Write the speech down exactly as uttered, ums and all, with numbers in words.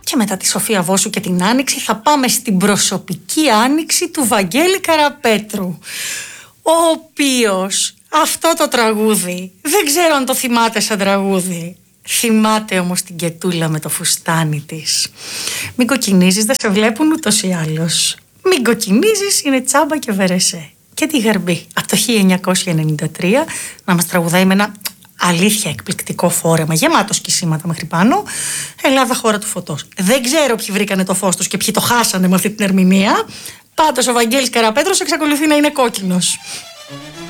Και μετά τη Σοφία Βόσου και την Άνοιξη θα πάμε στην προσωπική άνοιξη του Βαγγέλη Καραπέτρου, ο οποίος αυτό το τραγούδι δεν ξέρω αν το θυμάται σαν τραγούδι. Θυμάται όμως την Κετούλα με το φουστάνι της. Μην κοκκινίζεις, δεν σε βλέπουν ούτως ή άλλως. Μην κοκκινίζεις, είναι τσάμπα και βερεσέ. Και τη Γαρμπή από το χίλια εννιακόσια ενενήντα τρία να μας τραγουδάει με ένα αλήθεια εκπληκτικό φόρεμα, γεμάτο σκισίματα μέχρι πάνω. Ελλάδα, χώρα του φωτός. Δεν ξέρω ποιοι βρήκανε το φως τους και ποιοι το χάσανε με αυτή την ερμηνεία. Πάντως ο Βαγγέλης Καραπέτρος εξακολουθεί να είναι κόκκινος.